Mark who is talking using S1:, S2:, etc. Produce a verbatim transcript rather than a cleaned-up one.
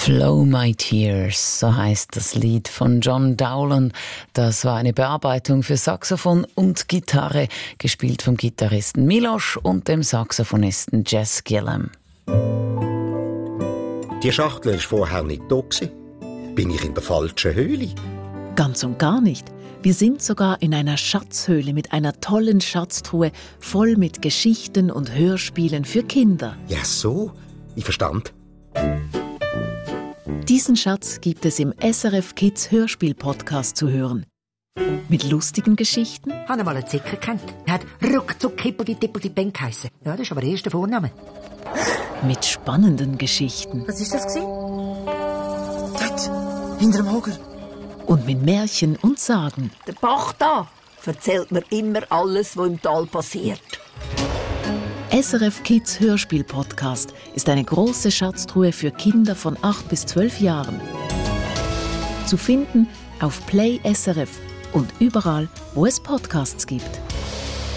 S1: Flow My Tears, so heißt das Lied von John Dowland. Das war eine Bearbeitung für Saxophon und Gitarre, gespielt vom Gitarristen Miloš und dem Saxophonisten Jess Gillam.
S2: Die Schachtel war vorher nicht da. Bin ich in der falschen Höhle?
S3: Ganz und gar nicht. Wir sind sogar in einer Schatzhöhle mit einer tollen Schatztruhe, voll mit Geschichten und Hörspielen für Kinder.
S2: Ja, so. Ich verstand.
S3: Diesen Schatz gibt es im S R F Kids Hörspiel-Podcast zu hören. Mit lustigen Geschichten.
S4: Ich habe mal einen Zicker gekannt. Er hat ruckzuck Hippodi-Tippodi-Beng geheissen. Ja, das ist aber der erste Vorname.
S3: Mit spannenden Geschichten.
S4: Was ist das gewesen?
S5: Dort, hinter dem Hoger.
S3: Und mit Märchen und Sagen.
S6: Der Bach da erzählt mir immer alles, was im Tal passiert.
S3: S R F Kids Hörspiel-Podcast ist eine große Schatztruhe für Kinder von acht bis zwölf Jahren. Zu finden auf Play S R F und überall, wo es Podcasts gibt.